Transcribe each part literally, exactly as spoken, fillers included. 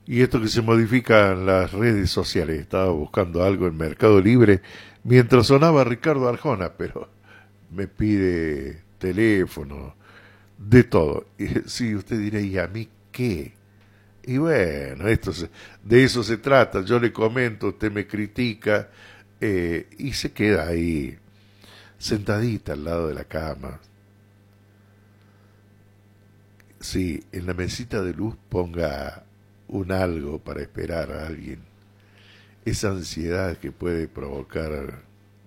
Y esto que se modifica en las redes sociales. Estaba buscando algo en Mercado Libre mientras sonaba Ricardo Arjona, pero me pide teléfono, de todo. Y sí, usted dirá, ¿y a mí qué? Y bueno, esto se, de eso se trata. Yo le comento, usted me critica eh, y se queda ahí, sentadita al lado de la cama. Sí, en la mesita de luz ponga un algo para esperar a alguien. Esa ansiedad que puede provocar.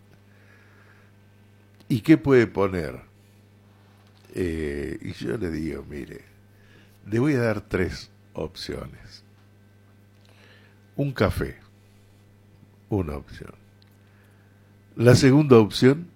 ¿Y qué puede poner? Eh, y yo le digo, mire, le voy a dar tres opciones. Un café, una opción. La segunda opción,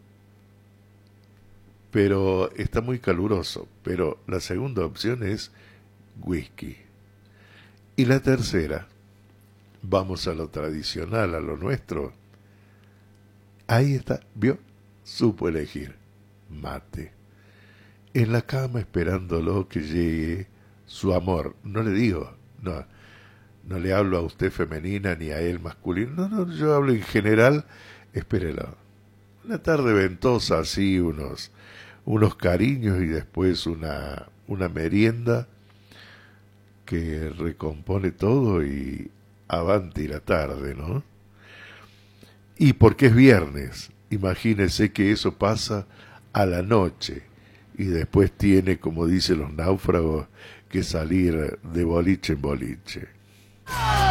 pero está muy caluroso, pero la segunda opción es whisky. Y la tercera, vamos a lo tradicional, a lo nuestro. Ahí está, ¿vio? Supo elegir mate. En la cama esperándolo que llegue su amor. No le digo, no, no le hablo a usted femenina ni a él masculino, no, no, yo hablo en general, espérelo. Una tarde ventosa, así, unos, unos cariños y después una, una merienda que recompone todo y avanti la tarde, ¿no? Y porque es viernes, imagínese que eso pasa a la noche y después tiene, como dicen los náufragos, que salir de boliche en boliche.